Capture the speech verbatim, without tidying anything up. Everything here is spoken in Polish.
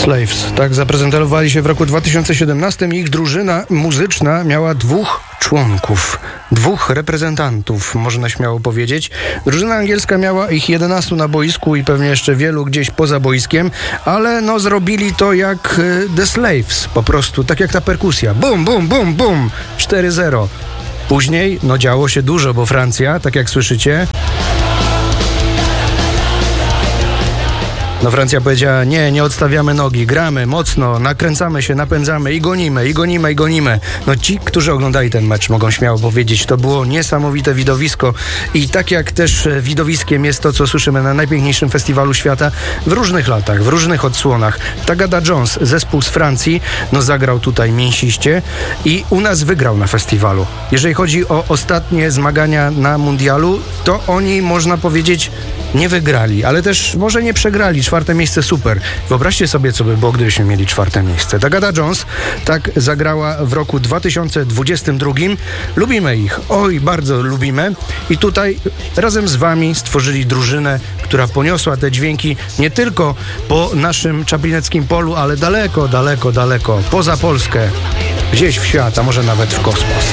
Slaves, tak zaprezentowali się w roku dwa tysiące siedemnastym. Ich drużyna muzyczna miała dwóch członków, dwóch reprezentantów, można śmiało powiedzieć. Drużyna angielska miała ich jedenastu na boisku i pewnie jeszcze wielu gdzieś poza boiskiem, ale no zrobili to jak The Slaves, po prostu, tak jak ta perkusja. Bum, bum, bum, bum, cztery zero. Później, no działo się dużo, bo Francja, tak jak słyszycie, No Francja powiedziała, nie, nie odstawiamy nogi, gramy mocno, nakręcamy się, napędzamy i gonimy, i gonimy, i gonimy. No ci, którzy oglądali ten mecz, mogą śmiało powiedzieć, to było niesamowite widowisko i tak jak też widowiskiem jest to, co słyszymy na najpiękniejszym festiwalu świata w różnych latach, w różnych odsłonach. Tagada Jones, zespół z Francji, no zagrał tutaj mięsiście i u nas wygrał na festiwalu. Jeżeli chodzi o ostatnie zmagania na mundialu, to oni, można powiedzieć, nie wygrali, ale też może nie przegrali. Czwarte miejsce super. Wyobraźcie sobie, co by było, gdybyśmy mieli czwarte miejsce. Tagada Jones tak zagrała w roku dwa tysiące dwudziestym drugim. Lubimy ich. Oj, bardzo lubimy. I tutaj razem z wami stworzyli drużynę, która poniosła te dźwięki nie tylko po naszym czaplineckim polu, ale daleko, daleko, daleko, poza Polskę, gdzieś w świat, a może nawet w kosmos.